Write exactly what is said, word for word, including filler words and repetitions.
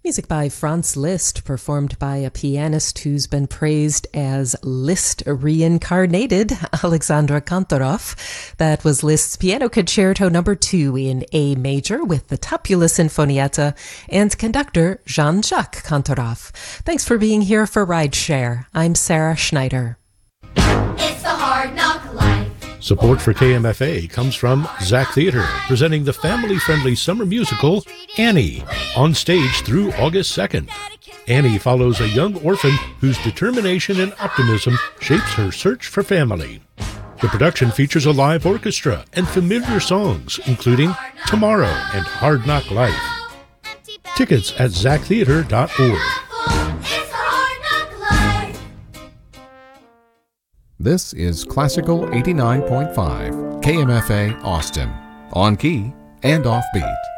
Music by Franz Liszt, performed by a pianist who's been praised as Liszt reincarnated, Alexandra Kantorov. That was Liszt's Piano Concerto number two in A major with the Tapula Sinfonietta and conductor Jean-Jacques Kantorov. Thanks for being here for Rideshare. I'm Sarah Schneider. It's the Hard Knock Life. Support for K M F A comes from Zach Theater, presenting the family-friendly summer musical Annie, on stage through August second. Annie follows a young orphan whose determination and optimism shapes her search for family. The production features a live orchestra and familiar songs, including Tomorrow and Hard Knock Life. Tickets at zach theater dot org. This is Classical eighty-nine point five, K M F A Austin, on key and offbeat.